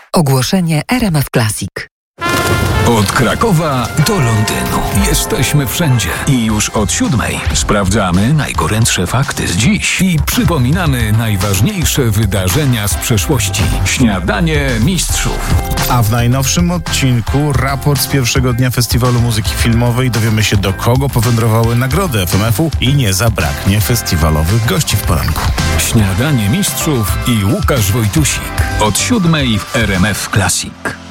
Ogłoszenie RMF Classic. Od Krakowa do Londynu. Jesteśmy wszędzie. I już od 7:00 sprawdzamy najgorętsze fakty z dziś i przypominamy najważniejsze wydarzenia z przeszłości. Śniadanie Mistrzów. A w najnowszym odcinku raport z pierwszego dnia Festiwalu Muzyki Filmowej. Dowiemy się, do kogo powędrowały nagrody FMF-u i nie zabraknie festiwalowych gości w poranku. Śniadanie Mistrzów i Łukasz Wojtusik. Od 7:00 w RMF Classic.